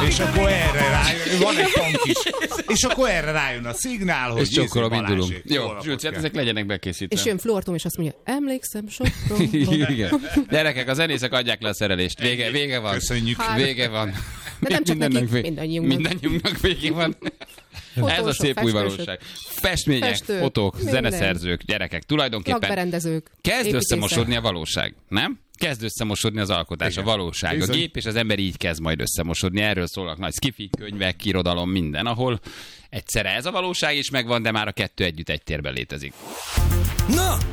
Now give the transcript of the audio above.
És akkor erre rájön, van egy tank is. És akkor erre rájön a szignál, hogy és csokkolom, indulunk. Jó, Zsülci, hát ezek legyenek bekészítve. És jön Flortom, és azt mondja, emlékszem Sopronban. Igen. Gyerekek, a zenészek adják le a szerelést. Vége van. Köszönjük. Vége van. De nem csak nekik, mindannyiunknak. Mindannyiunknak vége van. Fotósok, ez a szép új valóság. Festmények, festők, fotók, minden. zeneszerzők, gyerekek. Tulajdonképpen lakberendezők, kezd építészek. összemosodni a valóság, nem? Kezd összemosodni az alkotás, igen, a valóság. Bizony. A gép és az ember így kezd majd összemosodni. Erről szólnak nagy sci-fi könyvek, irodalom, minden, ahol egyszerre ez a valóság is megvan, de már a kettő együtt egy térben létezik. Na,